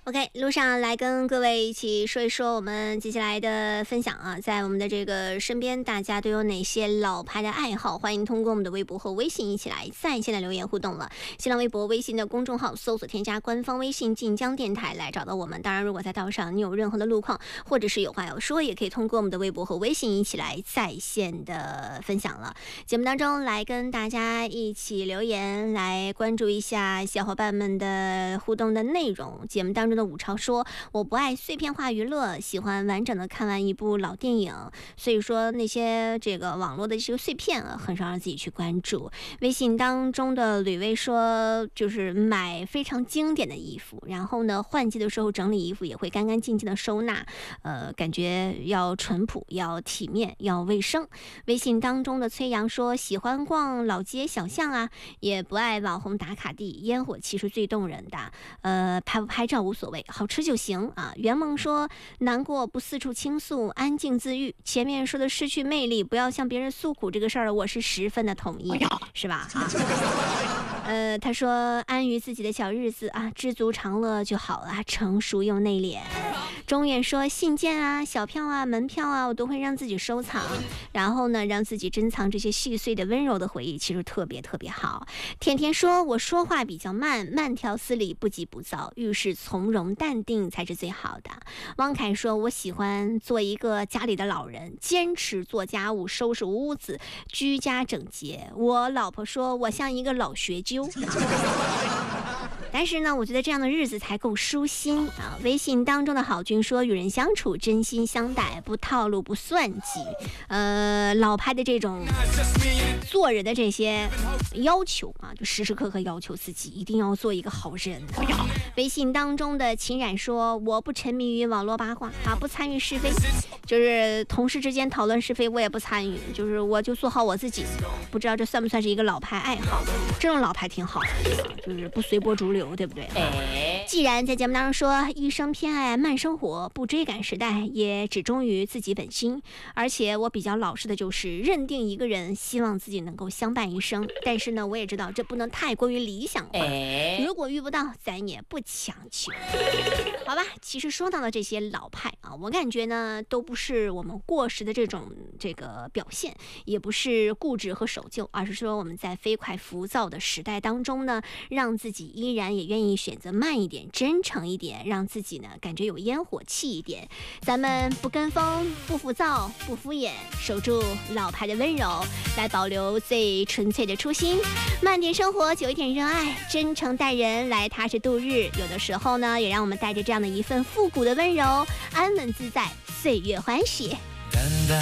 OK， 路上来跟各位一起说一说我们接下来的分享啊，在我们的这个身边，大家都有哪些老牌的爱好？欢迎通过我们的微博和微信一起来在线的留言互动了。新浪微博、微信的公众号搜索添加官方微信晋江电台来找到我们。当然，如果在道上你有任何的路况，或者是有话要说，也可以通过我们的微博和微信一起来在线的分享了。节目当中来跟大家一起留言，来关注一下小伙伴们的互动的内容。节目当中的武超说，我不爱碎片化娱乐，喜欢完整的看完一部老电影，所以说那些这个网络的这个碎片啊，很少让自己去关注。微信当中的吕薇说，就是买非常经典的衣服，然后呢换季的时候整理衣服也会干干净净的收纳，感觉要淳朴，要体面，要卫生。微信当中的崔阳说，喜欢逛老街小巷啊，也不爱网红打卡地，烟火气是最动人的，拍不拍照无所谓，好吃就行啊。圆梦说，难过不四处倾诉，安静自愈。前面说的失去魅力，不要向别人诉苦这个事儿，我是十分的同意，是吧？他说安于自己的小日子啊，知足常乐就好了，成熟又内敛。中远说，信件啊、小票啊、门票啊，我都会让自己收藏，然后呢，让自己珍藏这些细碎的温柔的回忆，其实特别特别好。甜甜说，我说话比较慢，慢条斯理，不急不躁，遇事从容淡定才是最好的。汪凯说，我喜欢做一个家里的老人，坚持做家务，收拾屋子，居家整洁。我老婆说我像一个老学究但是呢，我觉得这样的日子才够舒心啊。微信当中的郝军说，与人相处真心相待，不套路不算计。老派的这种做人的这些要求啊，就时时刻刻要求自己一定要做一个好人。微信当中的秦冉说，我不沉迷于网络八卦啊，不参与是非，就是同事之间讨论是非我也不参与，就是我就做好我自己。不知道这算不算是一个老牌爱好？这种老牌挺好的，就是不随波逐流，对不对？既然在节目当中说一生偏爱慢生活，不追赶时代，也只忠于自己本心，而且我比较老实的就是认定一个人，希望自己能够相伴一生。但是呢，我也知道这不能太过于理想化，如果遇不到，咱也不强求。好吧，其实说到了这些老派啊，我感觉呢，都不是我们过时的这个表现，也不是固执和守旧，而是说我们在飞快浮躁的时代当中呢，让自己依然也愿意选择慢一点，真诚一点，让自己呢感觉有烟火气一点。咱们不跟风，不浮躁，不敷衍，守住老派的温柔，来保留最纯粹的初心。慢点生活，久一点热爱，真诚待人，来踏实度日。有的时候呢，也让我们带着这样的一份复古的温柔，安稳自在，岁月欢喜。